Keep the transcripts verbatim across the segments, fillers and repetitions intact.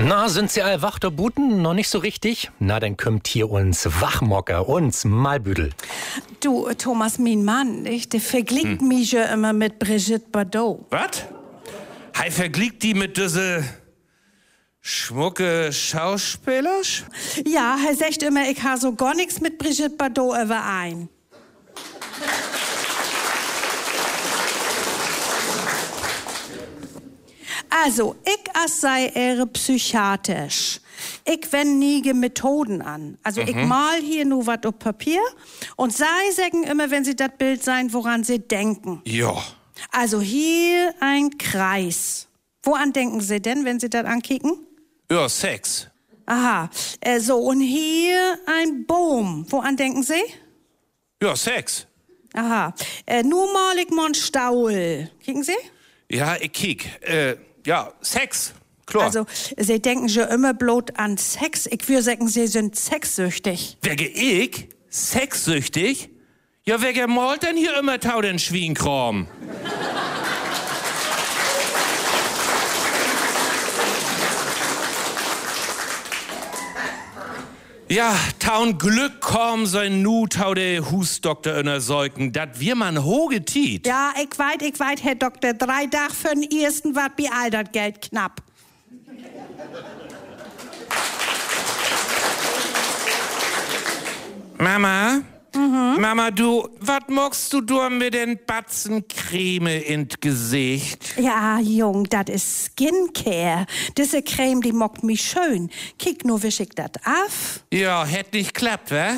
Na, sind Sie all wach, der Buten? Noch nicht so richtig? Na, dann kommt hier uns Wachmocker, uns Malbüdel. Du, Thomas, mein Mann, ich, der vergleicht hm. mich ja immer mit Brigitte Bardot. Was? Hei vergleicht die mit diese schmucke Schauspieler? Ja, er sagt immer, ich habe so gar nichts mit Brigitte Bardot überein. Also, ich as sei eher psychiatrisch. Ich wende nie Methoden an. Also, mhm. ich mal hier nur was auf Papier und sei sagen immer, wenn sie das Bild sein, woran sie denken. Ja. Also, hier ein Kreis. Woran denken Sie denn, wenn Sie das ankicken? Ja, Sex. Aha. Äh, so, und hier ein Baum. Woran denken Sie? Ja, Sex. Aha. Äh, nur mal ich mal einen Staul. Kicken Sie? Ja, ich kick. Äh, ja, Sex. Klar. Also, Sie denken schon immer bloß an Sex. Ich würde sagen, Sie sind sexsüchtig. Wege ich? Sexsüchtig? Ja, wer malt denn hier immer tau den Schwienkram? Ja, taun Glück komm, sein nu tau der Husdoktor in der Säugen, dat wir man hoge tiet. Ja, ich weit, ich weit, Herr Doktor, drei Tag für den ersten wat bi all dat Geld knapp. Mama? Mhm. Mama, du, wat magst du du mit den Batzen Creme in Gesicht? Ja, Jung, dat is Skincare. Diese Creme, die mockt mich schön. Kick nur, wisch ich dat af. Ja, hätt nicht klappt, wa?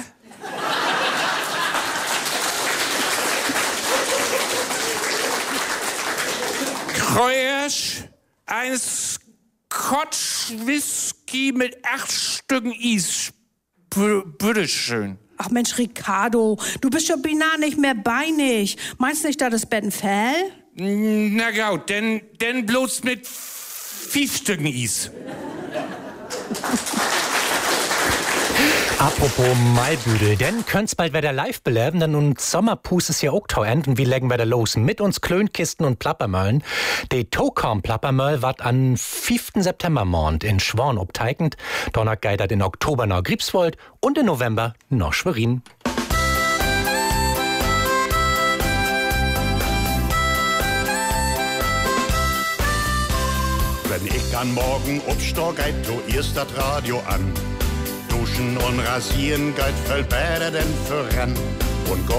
Kreuersch, ein Scotch Whisky mit acht Stücken Eis. Bitteschön. Ach Mensch, Ricardo, du bist schon beinahe nicht mehr beinig. Meinst du nicht, das ist ein Fell? Na gut, denn, denn bloß mit fünf Stücken Eis. Apropos Malbüdel, denn könnt's bald wieder live beleben, denn nun Sommerpus ist ja auch tauend und wie legen wir da los? Mit uns Klönkisten und Plappermölln. Die Tokam Plappermöll wat an fünften September mornd in Schworn obteigend, Donner geitert in Oktober nach Griebswold und im November nach Schwerin. Wenn ich an morgen aufsteh, geht du erst das Radio an. Duschen und rasieren geht viel besser denn voran. Und